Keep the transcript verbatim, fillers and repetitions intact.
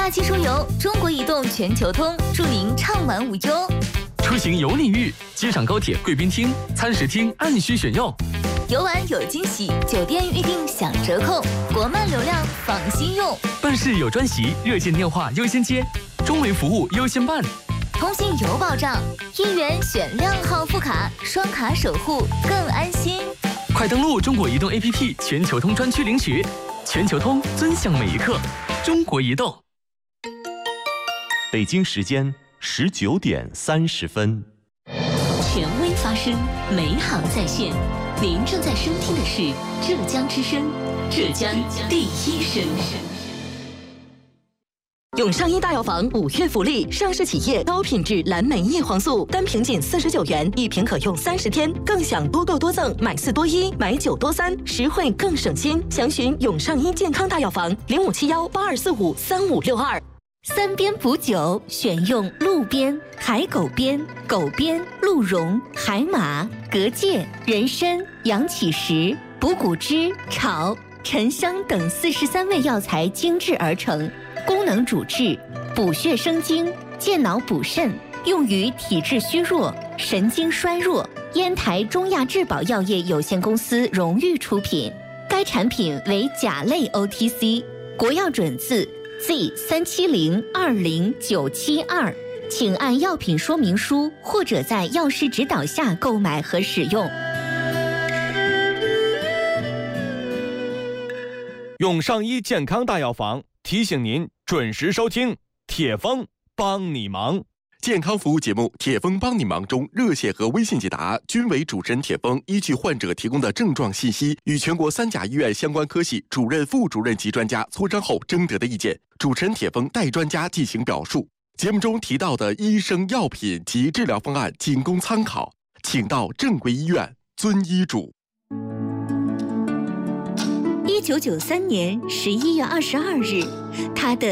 假期出游，中国移动全球通，祝您畅玩无忧。 出行有礼遇，机场高铁贵宾厅、餐食厅按需选用。 游玩有惊喜，酒店预订享折扣，国漫流量放心用。 办事有专席，热线电话优先接，中维服务优先办。 通信有保障，一元选靓号副卡，双卡守护更安心。 快登录中国移动 A P P 全球通专区领取，全球通尊享每一刻。中国移动。 北京时间十九点三十分。 权威发声，美好在线。您正在收听的是浙江之声，浙江第一声。 永上一大药房五月福利，上市企业高品质蓝莓叶黄素，单瓶仅四十九元，一瓶可用三十天，更享多购多赠，买四多一，买九多三，实惠更省心。详询永上一健康大药房零五七幺八二四五三五六二。 三边补酒选用鹿鞭、海狗鞭、狗鞭、鹿茸、海马、蛤介、人参、羊起石、补骨脂、炒、沉香等四十三味药材精制而成，功能主治补血生津、健脑补肾，用于体质虚弱、神经衰弱。烟台中亚质保药业有限公司荣誉出品，该产品为甲类 O T C， 国药准字Z 三七零二零九七二，请按药品说明书或者在药师指导下购买和使用。 永上医健康大药房提醒您准时收听铁峰帮你忙。 健康服务节目《铁峰帮你忙》中，热线和微信解答均为主持人铁峰依据患者提供的症状信息，与全国三甲医院相关科系主任、副主任级专家磋商后征得的意见，主持人铁峰代专家进行表述。节目中提到的医生、药品及治疗方案仅供参考，请到正规医院遵医嘱。 一九九三年十一月二十二日，他的